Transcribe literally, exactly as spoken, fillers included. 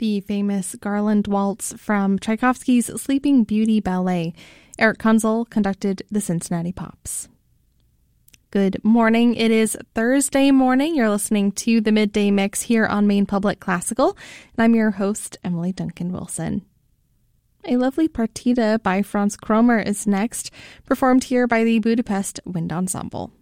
the famous Garland Waltz from Tchaikovsky's Sleeping Beauty Ballet. Eric Kunzel conducted the Cincinnati Pops. Good morning. It is Thursday morning. You're listening to the Midday Mix here on Maine Public Classical, and I'm your host, Emily Duncan Wilson. A lovely partita by Franz Kromer is next, performed here by the Budapest Wind Ensemble.